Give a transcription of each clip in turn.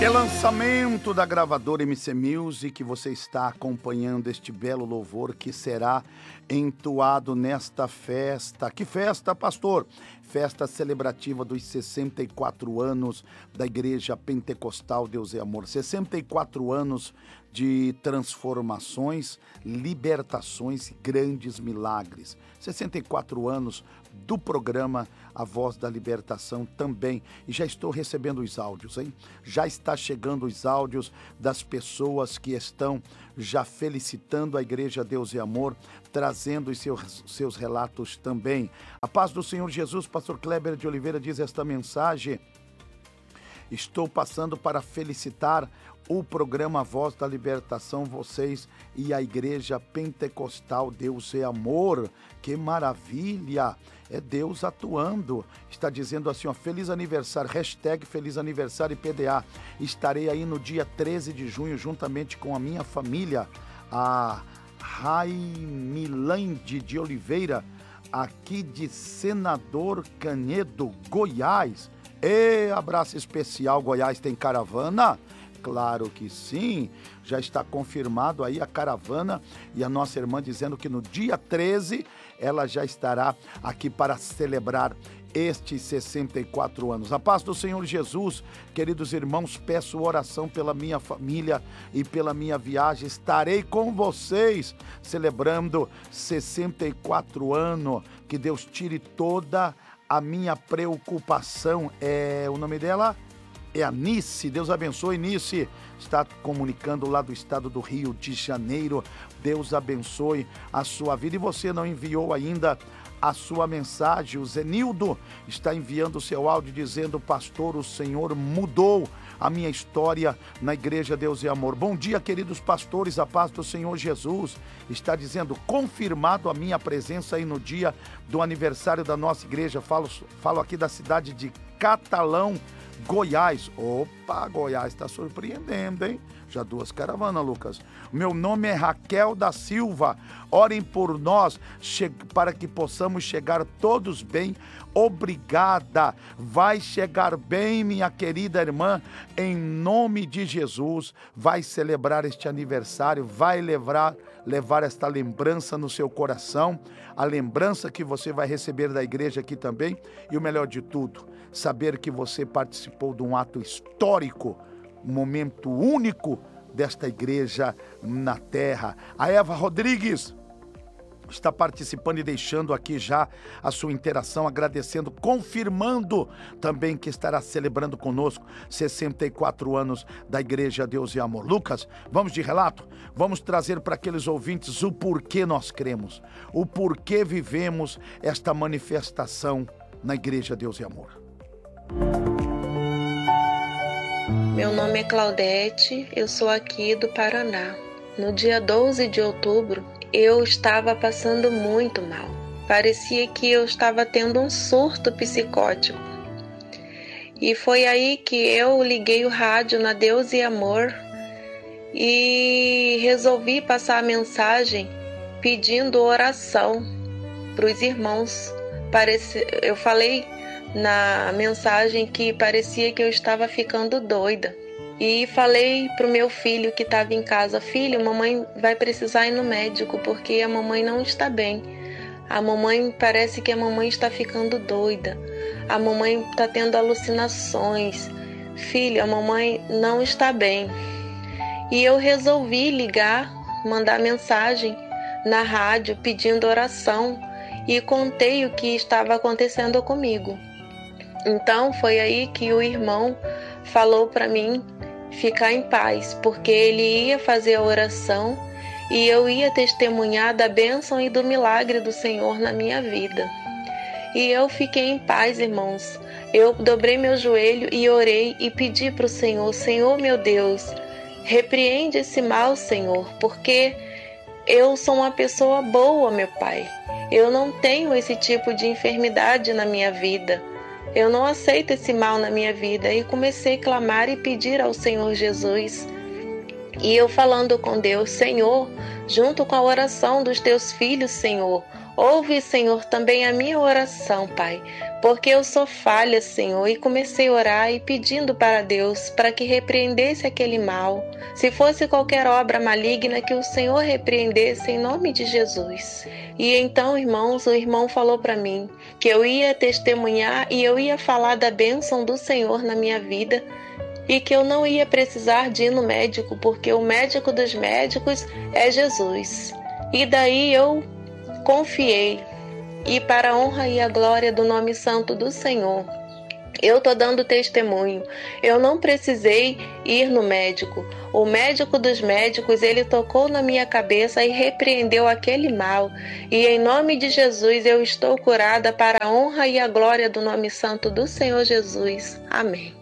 Lançamento da gravadora MC Music, você está acompanhando este belo louvor que será entoado nesta festa. Que festa, pastor? Festa celebrativa dos 64 anos da Igreja Pentecostal Deus é Amor. 64 anos de transformações, libertações e grandes milagres. 64 anos do programa A Voz da Libertação também. E já estou recebendo os áudios, hein? Já está chegando os áudios das pessoas que estão já felicitando a Igreja Deus e Amor, trazendo os seus relatos também. A paz do Senhor Jesus, pastor Kleber de Oliveira diz esta mensagem: estou passando para felicitar o programa Voz da Libertação, vocês e a Igreja Pentecostal Deus é Amor. Que maravilha! É Deus atuando. Está dizendo assim, ó, feliz aniversário, hashtag feliz aniversário PDA. Estarei aí no dia 13 de junho, juntamente com a minha família, a Raimilande de Oliveira, aqui de Senador Canedo, Goiás. E abraço especial, Goiás tem caravana? Claro que sim, já está confirmado aí a caravana e a nossa irmã dizendo que no dia 13 ela já estará aqui para celebrar estes 64 anos. A paz do Senhor Jesus, queridos irmãos, peço oração pela minha família e pela minha viagem. Estarei com vocês celebrando 64 anos. Que Deus tire toda a minha preocupação. O nome dela é a Nice. Deus abençoe, Nice. Está comunicando lá do estado do Rio de Janeiro. Deus abençoe a sua vida. E você não enviou ainda a sua mensagem? O Zenildo está enviando o seu áudio dizendo: pastor, o Senhor mudou a minha história na Igreja Deus e Amor. Bom dia, queridos pastores, a paz do Senhor Jesus. Está dizendo: confirmado a minha presença aí no dia do aniversário da nossa igreja. Falo aqui da cidade de Catalão, Goiás. Opa, Goiás está surpreendendo, hein? Já 2 caravanas, Lucas. Meu nome é Raquel da Silva. Orem por nós para que possamos chegar todos bem. Obrigada. Vai chegar bem, minha querida irmã, em nome de Jesus. Vai celebrar este aniversário, vai levar esta lembrança no seu coração, a lembrança que você vai receber da igreja aqui também. E o melhor de tudo, saber que você participou de um ato histórico, um momento único desta igreja na terra. A Eva Rodrigues está participando e deixando aqui já a sua interação, agradecendo, confirmando também que estará celebrando conosco 64 anos da Igreja Deus e Amor. Lucas, vamos de relato? Vamos trazer para aqueles ouvintes o porquê nós cremos, o porquê vivemos esta manifestação na Igreja Deus e Amor. Meu nome é Claudete, eu sou aqui do Paraná. No dia 12 de outubro, eu estava passando muito mal. Parecia que eu estava tendo um surto psicótico. E foi aí que eu liguei o rádio na Deus e Amor e resolvi passar a mensagem pedindo oração para os irmãos. Eu falei na mensagem que parecia que eu estava ficando doida. E falei pro meu filho que estava em casa: filho, mamãe vai precisar ir no médico porque a mamãe não está bem. Parece que a mamãe está ficando doida. A mamãe está tendo alucinações. Filho, a mamãe não está bem. E eu resolvi ligar, mandar mensagem na rádio pedindo oração e contei o que estava acontecendo comigo. Então foi aí que o irmão falou para mim ficar em paz, porque ele ia fazer a oração e eu ia testemunhar da bênção e do milagre do Senhor na minha vida. E eu fiquei em paz, irmãos. Eu dobrei meu joelho e orei e pedi para o Senhor: Senhor meu Deus, repreende esse mal, Senhor, porque eu sou uma pessoa boa, meu Pai. Eu não tenho esse tipo de enfermidade na minha vida. Eu não aceito esse mal na minha vida. E comecei a clamar e pedir ao Senhor Jesus. E eu falando com Deus: Senhor, junto com a oração dos teus filhos, Senhor, Ouve, Senhor, também a minha oração, Pai, porque eu sou falha, Senhor, e comecei a orar e pedindo para Deus para que repreendesse aquele mal. Se fosse qualquer obra maligna, que o Senhor repreendesse em nome de Jesus. E então, irmãos, o irmão falou para mim que eu ia testemunhar e eu ia falar da bênção do Senhor na minha vida e que eu não ia precisar de ir no médico, porque o médico dos médicos é Jesus. E daí eu confiei, e para a honra e a glória do nome santo do Senhor, eu estou dando testemunho. Eu não precisei ir no médico. O médico dos médicos, ele tocou na minha cabeça e repreendeu aquele mal. E em nome de Jesus eu estou curada para a honra e a glória do nome santo do Senhor Jesus. Amém.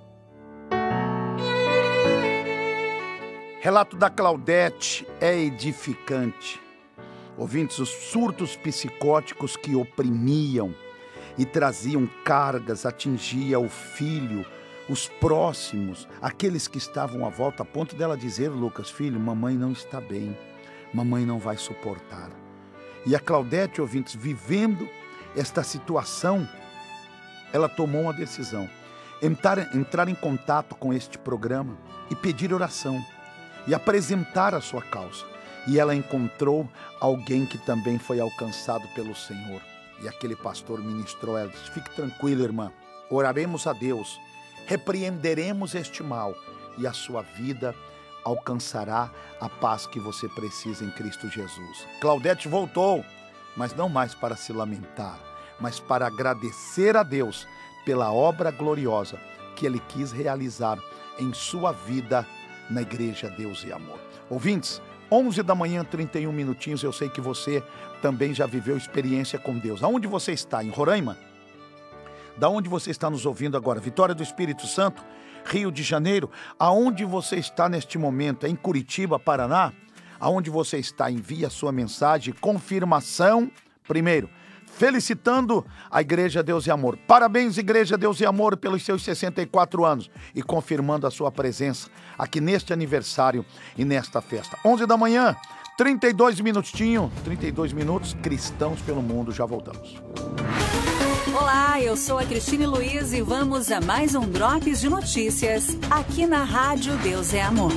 Relato da Claudete é edificante. Ouvintes, os surtos psicóticos que oprimiam e traziam cargas, atingia o filho, os próximos, aqueles que estavam à volta, a ponto dela dizer, Lucas, filho, mamãe não está bem, mamãe não vai suportar. E a Claudete, ouvintes, vivendo esta situação, ela tomou uma decisão, entrar em contato com este programa e pedir oração e apresentar a sua causa. E ela encontrou alguém que também foi alcançado pelo Senhor. E aquele pastor ministrou ela, disse, fique tranquila, irmã, oraremos a Deus, repreenderemos este mal e a sua vida alcançará a paz que você precisa em Cristo Jesus. Claudete voltou, mas não mais para se lamentar, mas para agradecer a Deus pela obra gloriosa que Ele quis realizar em sua vida na Igreja Deus e Amor. Ouvintes, 11 da manhã, 31 minutinhos, eu sei que você também já viveu experiência com Deus. Aonde você está? Em Roraima? Da onde você está nos ouvindo agora? Vitória do Espírito Santo, Rio de Janeiro? Aonde você está neste momento? É em Curitiba, Paraná? Aonde você está? Envie a sua mensagem, confirmação, primeiro, felicitando a Igreja Deus e Amor. Parabéns, Igreja Deus e Amor, pelos seus 64 anos e confirmando a sua presença aqui neste aniversário e nesta festa. 11 da manhã, 32 minutos, cristãos pelo mundo, já voltamos. Olá, eu sou a Cristine Luiz e vamos a mais um Drops de Notícias aqui na Rádio Deus é Amor.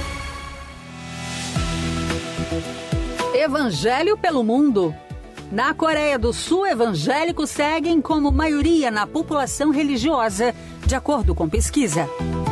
Evangelho pelo mundo. Na Coreia do Sul, evangélicos seguem como maioria na população religiosa, de acordo com pesquisa.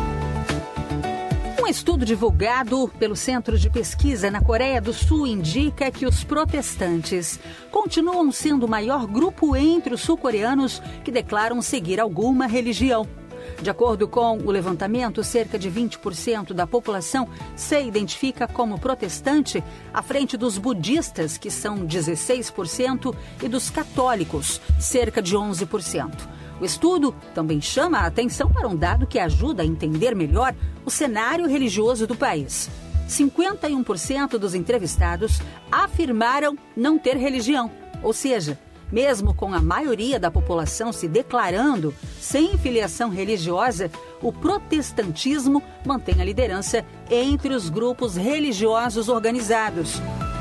Um estudo divulgado pelo Centro de Pesquisa na Coreia do Sul indica que os protestantes continuam sendo o maior grupo entre os sul-coreanos que declaram seguir alguma religião. De acordo com o levantamento, cerca de 20% da população se identifica como protestante, à frente dos budistas, que são 16%, e dos católicos, cerca de 11%. O estudo também chama a atenção para um dado que ajuda a entender melhor o cenário religioso do país. 51% dos entrevistados afirmaram não ter religião, ou seja, mesmo com a maioria da população se declarando sem filiação religiosa, o protestantismo mantém a liderança entre os grupos religiosos organizados.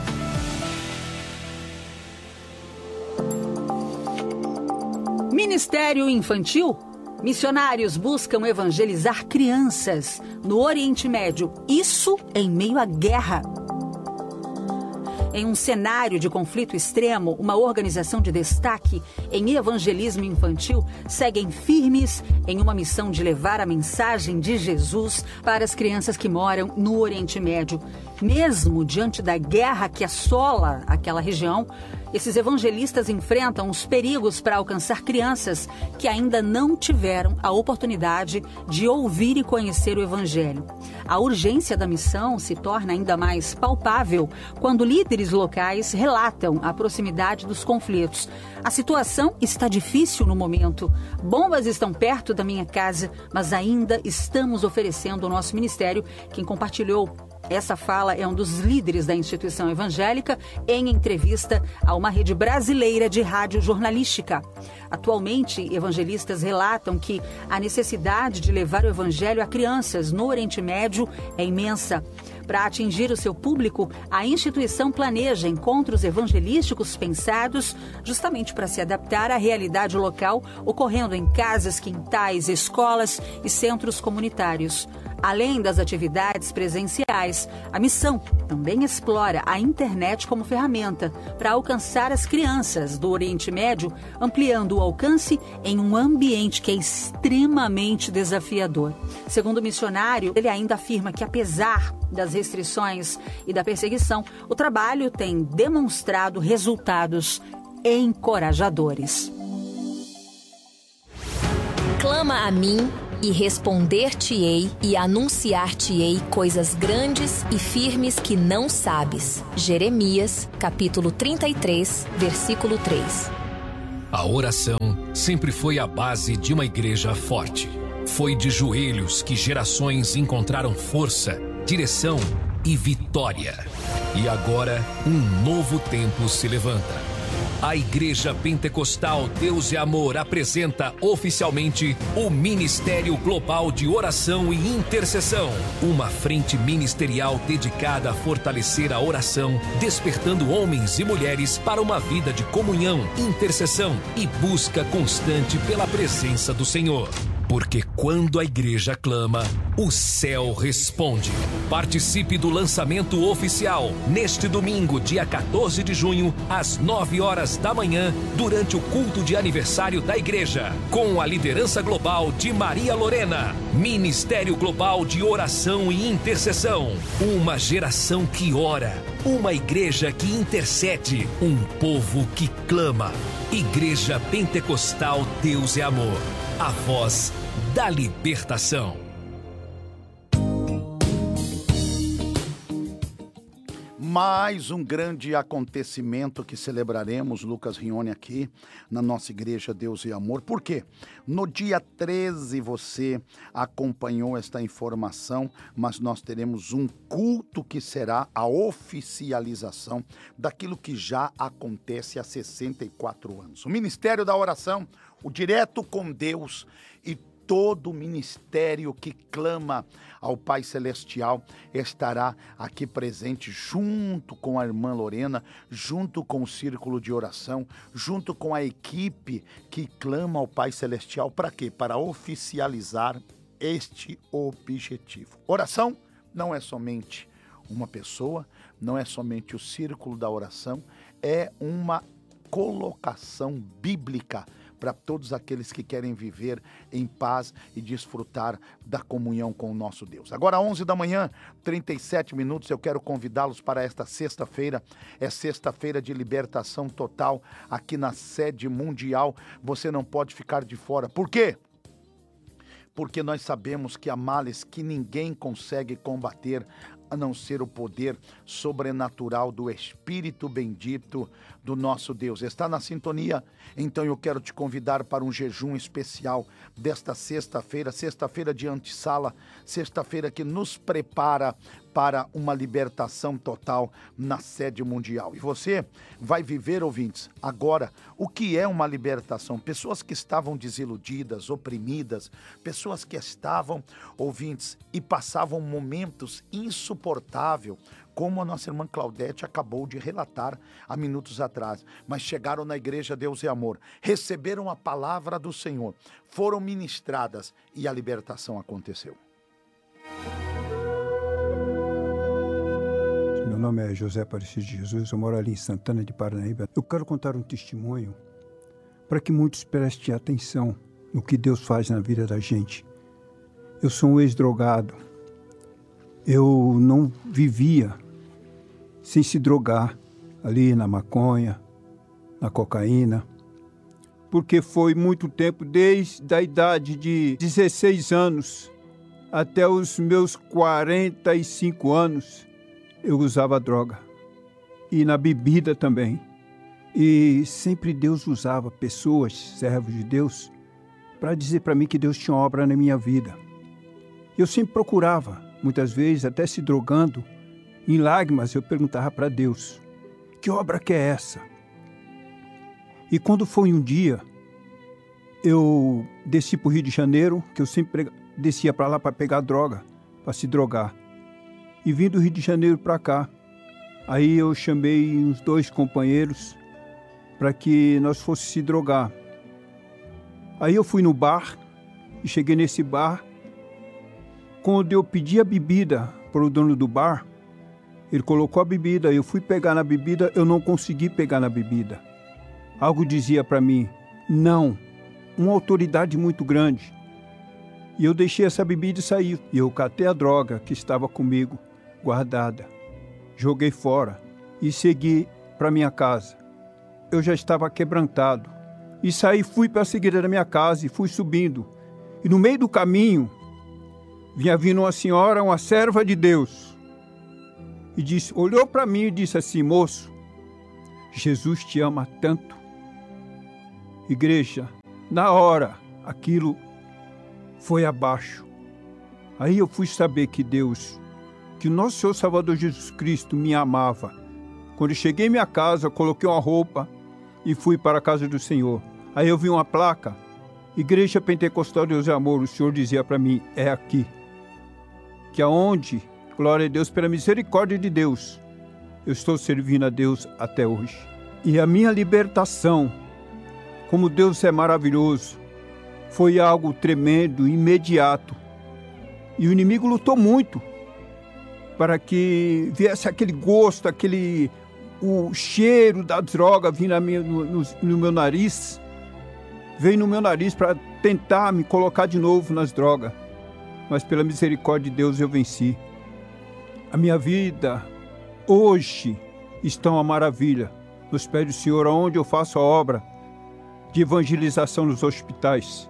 Ministério Infantil. Missionários buscam evangelizar crianças no Oriente Médio, isso em meio à guerra. Em um cenário de conflito extremo, uma organização de destaque em evangelismo infantil seguem firmes em uma missão de levar a mensagem de Jesus para as crianças que moram no Oriente Médio. Mesmo diante da guerra que assola aquela região, esses evangelistas enfrentam os perigos para alcançar crianças que ainda não tiveram a oportunidade de ouvir e conhecer o Evangelho. A urgência da missão se torna ainda mais palpável quando líderes locais relatam a proximidade dos conflitos. A situação está difícil no momento. Bombas estão perto da minha casa, mas ainda estamos oferecendo o nosso ministério. Quem compartilhou Essa fala é um dos líderes da instituição evangélica em entrevista a uma rede brasileira de rádio jornalística. Atualmente, evangelistas relatam que a necessidade de levar o evangelho a crianças no Oriente Médio é imensa. Para atingir o seu público, a instituição planeja encontros evangelísticos pensados justamente para se adaptar à realidade local, ocorrendo em casas, quintais, escolas e centros comunitários. Além das atividades presenciais, a missão também explora a internet como ferramenta para alcançar as crianças do Oriente Médio, ampliando o alcance em um ambiente que é extremamente desafiador. Segundo o missionário, ele ainda afirma que, apesar das restrições e da perseguição, o trabalho tem demonstrado resultados encorajadores. Clama a mim e responder-te-ei e anunciar-te-ei coisas grandes e firmes que não sabes. Jeremias, capítulo 33, versículo 3. A oração sempre foi a base de uma igreja forte. Foi de joelhos que gerações encontraram força, direção e vitória. E agora, um novo tempo se levanta. A Igreja Pentecostal Deus e Amor apresenta oficialmente o Ministério Global de Oração e Intercessão, uma frente ministerial dedicada a fortalecer a oração, despertando homens e mulheres para uma vida de comunhão, intercessão e busca constante pela presença do Senhor. Porque quando a igreja clama, o céu responde. Participe do lançamento oficial neste domingo, dia 14 de junho, às 9 horas da manhã, durante o culto de aniversário da igreja, com a liderança global de Maria Lorena. Ministério Global de Oração e Intercessão. Uma geração que ora, uma igreja que intercede, um povo que clama. Igreja Pentecostal Deus é Amor. A voz da libertação. Mais um grande acontecimento que celebraremos, Lucas Rione, aqui na nossa Igreja Deus e Amor. Por quê? No dia 13 você acompanhou esta informação, mas nós teremos um culto que será a oficialização daquilo que já acontece há 64 anos. O Ministério da Oração, o Direto com Deus e todo o ministério que clama ao Pai Celestial estará aqui presente junto com a irmã Lorena, junto com o Círculo de Oração, junto com a equipe que clama ao Pai Celestial. Para quê? Para oficializar este objetivo. Oração não é somente uma pessoa, não é somente o Círculo da Oração, é uma colocação bíblica para todos aqueles que querem viver em paz e desfrutar da comunhão com o nosso Deus. Agora, 11 da manhã, 37 minutos, eu quero convidá-los para esta sexta-feira. É sexta-feira de libertação total aqui na sede mundial. Você não pode ficar de fora. Por quê? Porque nós sabemos que há males que ninguém consegue combater, a não ser o poder sobrenatural do Espírito bendito do nosso Deus. Está na sintonia? Então eu quero te convidar para um jejum especial desta sexta-feira, sexta-feira de antessala, sexta-feira que nos prepara para uma libertação total na sede mundial. E você vai viver, ouvintes, agora o que é uma libertação. Pessoas que estavam desiludidas, oprimidas, pessoas que estavam, ouvintes, e passavam momentos insuportáveis, como a nossa irmã Claudete acabou de relatar há minutos atrás, mas chegaram na Igreja Deus e Amor, receberam a palavra do Senhor, foram ministradas e a libertação aconteceu. Meu nome é José Aparecido de Jesus, eu moro ali em Santana de Parnaíba. Eu quero contar um testemunho para que muitos prestem atenção no que Deus faz na vida da gente. Eu sou um ex-drogado. Eu não vivia sem se drogar ali na maconha, na cocaína, porque foi muito tempo, desde a idade de 16 anos até os meus 45 anos, eu usava droga. E na bebida também. E sempre Deus usava pessoas, servos de Deus, para dizer para mim que Deus tinha obra na minha vida. Eu sempre procurava muitas vezes até se drogando. Em lágrimas eu perguntava para Deus, que obra que é essa? E quando foi um dia, eu desci para o Rio de Janeiro, que eu sempre descia para lá para pegar droga, para se drogar. E vim do Rio de Janeiro para cá. Aí eu chamei uns 2 companheiros para que nós fosse se drogar. Aí eu fui no bar e cheguei nesse bar. Quando eu pedi a bebida para o dono do bar, ele colocou a bebida, eu fui pegar na bebida, eu não consegui pegar na bebida. Algo dizia para mim, não, uma autoridade muito grande. E eu deixei essa bebida e saí. E eu catei a droga que estava comigo, guardada. Joguei fora e segui para minha casa. Eu já estava quebrantado. E saí, fui para a seguida da minha casa e fui subindo. E no meio do caminho, vinha vindo uma senhora, uma serva de Deus. E disse, olhou para mim e disse assim, moço, Jesus te ama tanto. Igreja, na hora, aquilo foi abaixo. Aí eu fui saber que Deus, que o nosso Senhor Salvador Jesus Cristo me amava. Quando eu cheguei em minha casa, coloquei uma roupa e fui para a casa do Senhor. Aí eu vi uma placa, Igreja Pentecostal Deus é Amor. O Senhor dizia para mim, é aqui. Que aonde, glória a Deus, pela misericórdia de Deus, eu estou servindo a Deus até hoje. E a minha libertação, como Deus é maravilhoso, foi algo tremendo, imediato. E o inimigo lutou muito para que viesse aquele gosto, o cheiro da droga vindo no meu nariz. Veio no meu nariz para tentar me colocar de novo nas drogas. Mas pela misericórdia de Deus eu venci. A minha vida hoje está uma maravilha. Nos pés do Senhor, onde eu faço a obra de evangelização nos hospitais.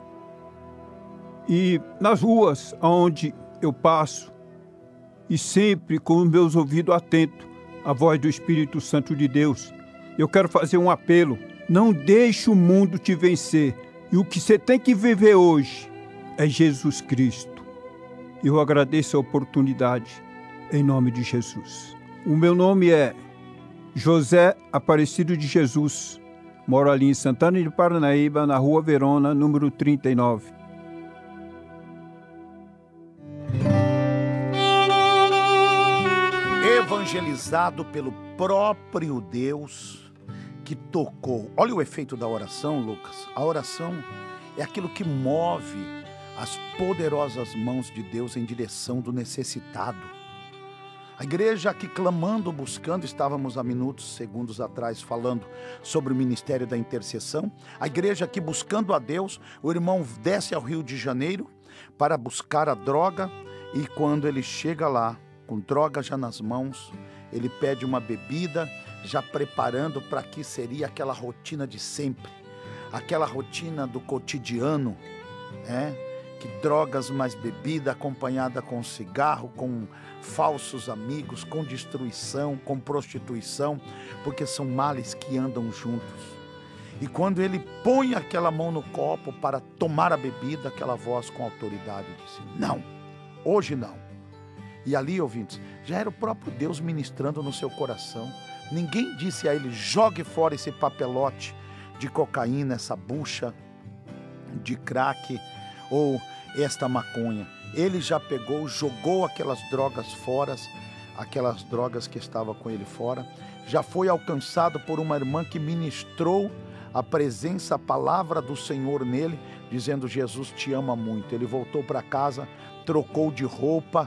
E nas ruas onde eu passo, e sempre com os meus ouvidos atentos à voz do Espírito Santo de Deus, eu quero fazer um apelo. Não deixe o mundo te vencer. E o que você tem que viver hoje é Jesus Cristo. Eu agradeço a oportunidade, em nome de Jesus. O meu nome é José Aparecido de Jesus. Moro ali em Santana de Parnaíba, na Rua Verona, número 39. Evangelizado pelo próprio Deus que tocou. Olha o efeito da oração, Lucas. A oração é aquilo que move as poderosas mãos de Deus em direção do necessitado. A igreja aqui clamando, buscando, estávamos há minutos, segundos atrás falando sobre o ministério da intercessão. A igreja aqui buscando a Deus, o irmão desce ao Rio de Janeiro para buscar a droga e quando ele chega lá, com droga já nas mãos, ele pede uma bebida, já preparando para que seria aquela rotina de sempre, aquela rotina do cotidiano, que drogas mais bebida acompanhada com cigarro, com falsos amigos, com destruição, com prostituição, porque são males que andam juntos. E quando ele põe aquela mão no copo para tomar a bebida, aquela voz com autoridade disse, não, hoje não. E ali, ouvintes, já era o próprio Deus ministrando no seu coração. Ninguém disse a ele, jogue fora esse papelote de cocaína, essa bucha de crack ou esta maconha. Ele já pegou, jogou aquelas drogas fora, aquelas drogas que estavam com ele fora. Já foi alcançado por uma irmã que ministrou a presença, a palavra do Senhor nele, dizendo, Jesus te ama muito. Ele voltou para casa, trocou de roupa.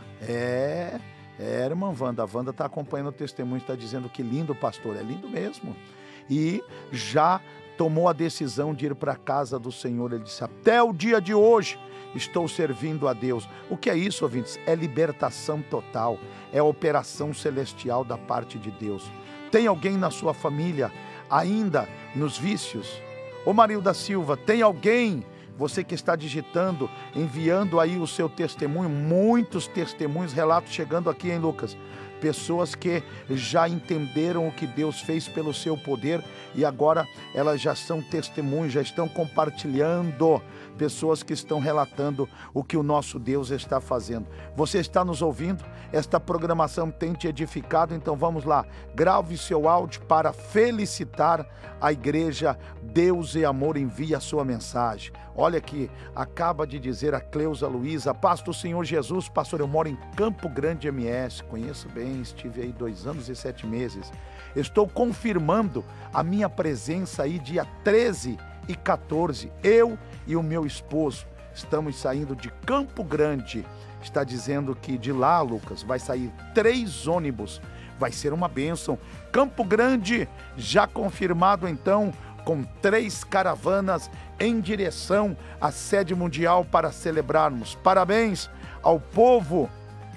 Irmã Wanda, a Wanda está acompanhando o testemunho, está dizendo que lindo, pastor, é lindo mesmo. E já tomou a decisão de ir para a casa do Senhor. Ele disse, até o dia de hoje estou servindo a Deus. O que é isso, ouvintes? É libertação total, é operação celestial da parte de Deus. Tem alguém na sua família ainda nos vícios? Ô Marilda Silva, tem alguém? Você que está digitando, enviando aí o seu testemunho, muitos testemunhos, relatos chegando aqui em Lucas, pessoas que já entenderam o que Deus fez pelo seu poder e agora elas já são testemunhas, já estão compartilhando, pessoas que estão relatando o que o nosso Deus está fazendo. Você está nos ouvindo? Esta programação tem te edificado, então vamos lá, grave seu áudio para felicitar a igreja Deus e Amor. Envia a sua mensagem. Olha aqui, acaba de dizer a Cleusa Luiza: paz do Senhor Jesus, pastor, eu moro em Campo Grande MS, conheço bem, estive aí 2 anos e 7 meses. Estou confirmando a minha presença aí dia 13 e 14, eu e o meu esposo estamos saindo de Campo Grande. Está dizendo que de lá, Lucas, vai sair 3 ônibus, vai ser uma bênção. Campo Grande já confirmado então, com 3 caravanas em direção à sede mundial para celebrarmos. Parabéns ao povo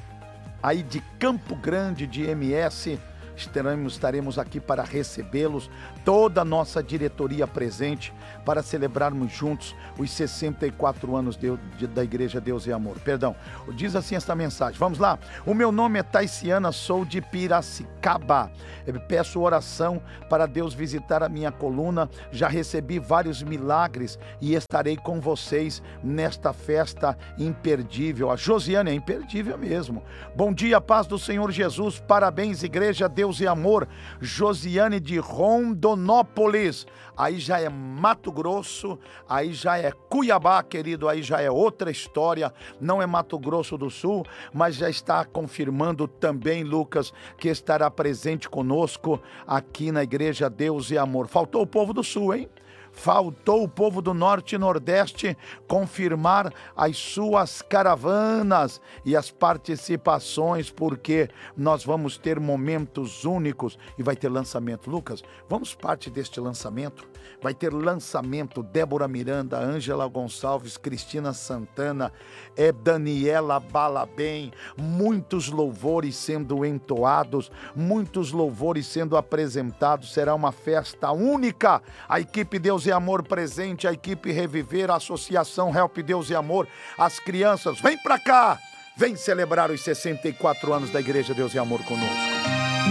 aí de Campo Grande, de MS. Estaremos aqui para recebê-los, toda a nossa diretoria presente, para celebrarmos juntos os 64 anos da Igreja Deus e Amor. Perdão, diz assim esta mensagem, vamos lá. O meu nome é Taiciana, sou de Piracicaba. Eu peço oração para Deus visitar a minha coluna. Já recebi vários milagres e estarei com vocês nesta festa imperdível. A Josiane é imperdível mesmo. Bom dia, paz do Senhor Jesus. Parabéns, Igreja Deus e Amor. Josiane de Rondonópolis. Aí já é Mato Grosso, aí já é Cuiabá, querido, aí já é outra história, não é Mato Grosso do Sul, mas já está confirmando também, Lucas, que estará presente conosco aqui na Igreja Deus e Amor. Faltou o povo do Sul, hein? Faltou o povo do Norte e Nordeste confirmar as suas caravanas e as participações, porque nós vamos ter momentos únicos e vai ter lançamento. Lucas, vamos parte deste lançamento? Vai ter lançamento, Débora Miranda, Ângela Gonçalves, Cristina Santana, Daniela Balabem, muitos louvores sendo entoados, muitos louvores sendo apresentados. Será uma festa única. A equipe Deus e Amor presente, a equipe Reviver, a associação Help Deus e Amor, as crianças, vem pra cá, vem celebrar os 64 anos da Igreja Deus e Amor conosco.